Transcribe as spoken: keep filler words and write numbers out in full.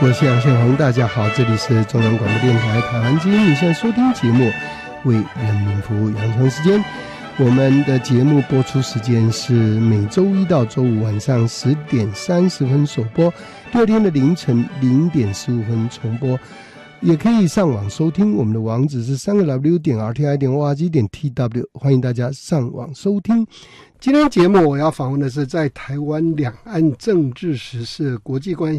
我是杨宪宏，大家好，这里是中央广播电台台湾之音，你现在收听节目为人民服务，杨成时间。我们的节目播出时间是每周一到周五晚上十点三十分首播，第二天的凌晨零点十五分重播。也可以上网收听，我们的网址是三个 W 点 R T I 点 O R G 点 T W， 欢迎大家上网收听。今天节目我要访问的是在台湾两岸政治时事、国际关系